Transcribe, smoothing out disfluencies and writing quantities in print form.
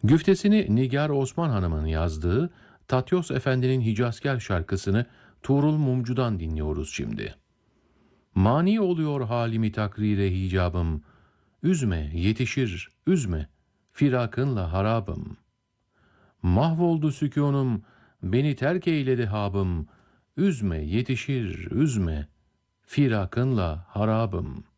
Güftesini Nigar Osman Hanım'ın yazdığı Tatyos Efendi'nin Hicazkar şarkısını Tuğrul Mumcu'dan dinliyoruz şimdi. Mani oluyor halimi takrire hicabım, üzme yetişir üzme, firakınla harabım. Mahvoldu sükûnum, beni terk eyledi habım, üzme yetişir üzme, firakınla harabım.